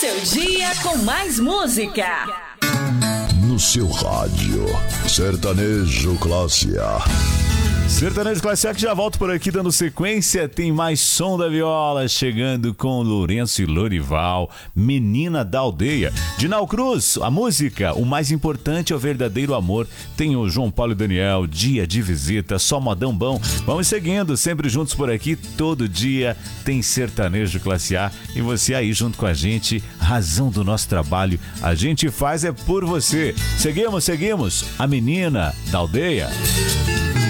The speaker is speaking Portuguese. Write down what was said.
seu dia com mais música. No seu rádio, Sertanejo Classe A. Sertanejo Classe A, que já volto por aqui dando sequência. Tem mais som da viola chegando com Lourenço e Lorival, Menina da Aldeia. Dinal Cruz, a música, o mais importante é o verdadeiro amor. Tem o João Paulo e Daniel, Dia de Visita, Só Modão Bom. Vamos seguindo, sempre juntos por aqui. Todo dia tem Sertanejo Classe A. E você aí junto com a gente, razão do nosso trabalho. A gente faz é por você. Seguimos, a Menina da Aldeia.